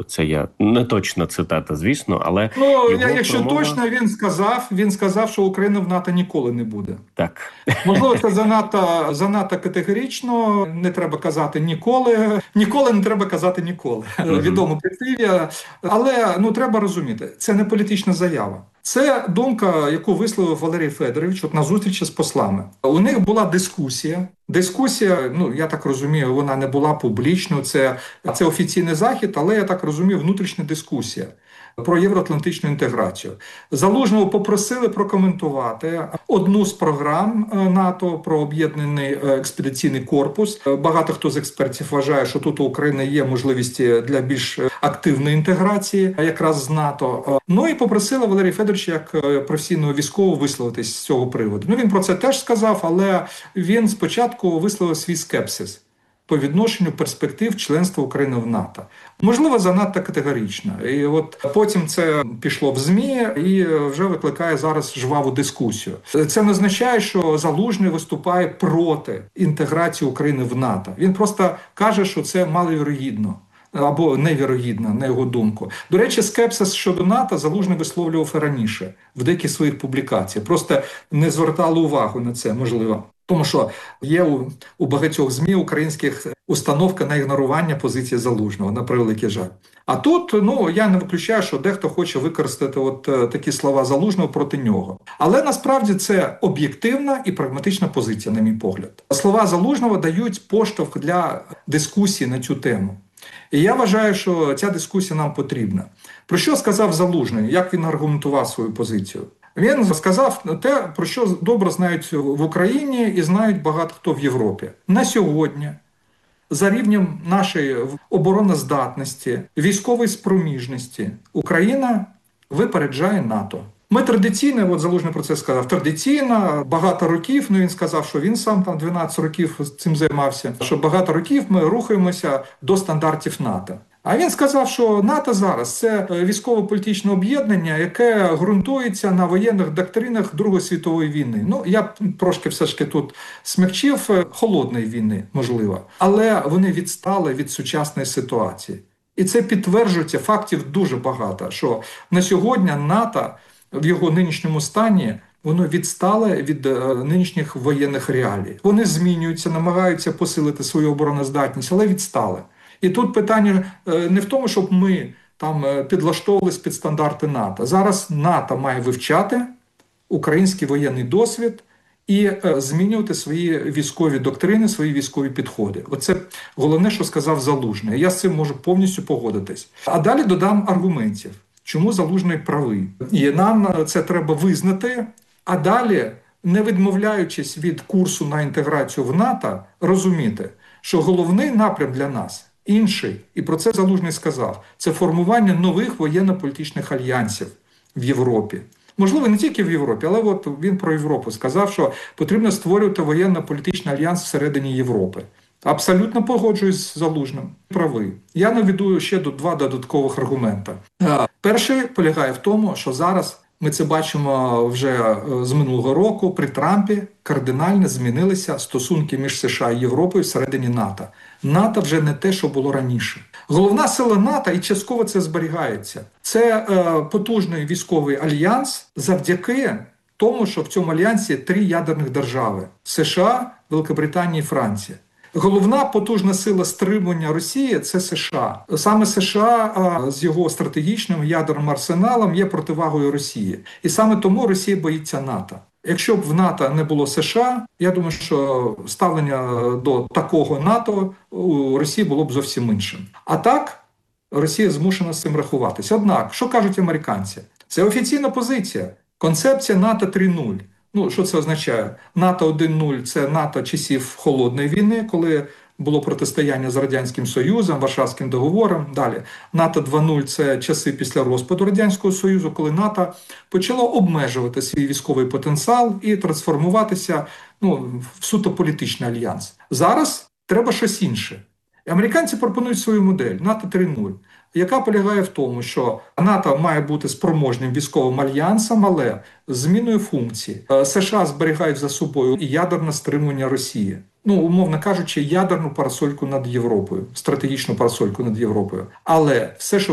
Це я не точна цитата, звісно, але Ну, його якщо промова... точно, він сказав, що Україна в НАТО ніколи не буде. Так. Можливо, це занадто категорично, не треба казати ніколи. Ніколи не треба казати ніколи. Відомо прислів'я. Але треба розуміти, це не політична заява. Це думка, яку висловив Валерій Федорович на зустрічі з послами. У них була дискусія. Дискусія, я так розумію, вона не була публічною, це офіційний захід, але я так розумію, внутрішня дискусія про євроатлантичну інтеграцію. Залужного попросили прокоментувати одну з програм НАТО про об'єднаний експедиційний корпус. Багато хто з експертів вважає, що тут у України є можливість для більш активної інтеграції якраз з НАТО. І попросили Валерія Федоровича як професійного військового висловитись з цього приводу. Він про це теж сказав, але він спочатку висловив свій скепсис по відношенню перспектив членства України в НАТО. Можливо, занадто категорично. І от потім це пішло в ЗМІ і вже викликає зараз жваву дискусію. Це не означає, що Залужний виступає проти інтеграції України в НАТО. Він просто каже, що це маловірогідно. Або невірогідно, на його думку. До речі, скепсис щодо НАТО Залужний висловлював і раніше, в деяких своїх публікаціях. Просто не звертали увагу на це, можливо. Тому що є у багатьох ЗМІ українських установка на ігнорування позиції Залужного, на превеликий жаль. А тут, я не виключаю, що дехто хоче використати такі слова Залужного проти нього. Але насправді це об'єктивна і прагматична позиція, на мій погляд. Слова Залужного дають поштовх для дискусії на цю тему. І я вважаю, що ця дискусія нам потрібна. Про що сказав Залужний? Як він аргументував свою позицію? Він сказав те, про що добре знають в Україні і знають багато хто в Європі. На сьогодні, за рівнем нашої обороноздатності, військової спроміжності, Україна випереджає НАТО. Ми традиційно, Залужний про це сказав, традиційно, багато років, він сказав, що він сам 12 років цим займався, що багато років ми рухаємося до стандартів НАТО. А він сказав, що НАТО зараз – це військово-політичне об'єднання, яке ґрунтується на воєнних доктринах Другої світової війни. Я трошки все ж таки тут смягчив, холодної війни, можливо. Але вони відстали від сучасної ситуації. І це підтверджується, фактів дуже багато, що на сьогодні НАТО в його нинішньому стані воно відстало від нинішніх воєнних реалій. Вони змінюються, намагаються посилити свою обороноздатність, але відстали. І тут питання не в тому, щоб ми підлаштовувались під стандарти НАТО. Зараз НАТО має вивчати український воєнний досвід і змінювати свої військові доктрини, свої військові підходи. Оце головне, що сказав Залужний. Я з цим можу повністю погодитись. А далі додам аргументів, чому Залужний правий. І нам це треба визнати, а далі, не відмовляючись від курсу на інтеграцію в НАТО, розуміти, що головний напрям для нас інший, і про це Залужний сказав, це формування нових воєнно-політичних альянсів в Європі. Можливо, не тільки в Європі, але він про Європу сказав, що потрібно створювати воєнно-політичний альянс всередині Європи. Абсолютно погоджуюсь з Залужним. Правий. Я наведу ще два додаткових аргументи. Перший полягає в тому, що зараз ми це бачимо вже з минулого року, при Трампі кардинально змінилися стосунки між США і Європою всередині НАТО. НАТО вже не те, що було раніше. Головна сила НАТО, і частково це зберігається, це потужний військовий альянс завдяки тому, що в цьому альянсі 3 ядерних держави – США, Великобританія і Франція. Головна потужна сила стримування Росії – це США. Саме США з його стратегічним ядерним арсеналом є противагою Росії. І саме тому Росія боїться НАТО. Якщо б в НАТО не було США, я думаю, що ставлення до такого НАТО у Росії було б зовсім іншим. А так, Росія змушена з цим рахуватися. Однак, що кажуть американці? Це офіційна позиція. Концепція НАТО 3.0. Що це означає? НАТО 1.0 – це НАТО часів Холодної війни, коли було протистояння з Радянським Союзом, Варшавським договором. Далі. НАТО 2.0 – це часи після розпаду Радянського Союзу, коли НАТО почало обмежувати свій військовий потенціал і трансформуватися в суто політичний альянс. Зараз треба щось інше. І американці пропонують свою модель НАТО 3.0, яка полягає в тому, що НАТО має бути спроможним військовим альянсом, але з зміною функції. США зберігають за собою і ядерне стримування Росії. Умовно кажучи, ядерну парасольку над Європою, стратегічну парасольку над Європою. Але все, що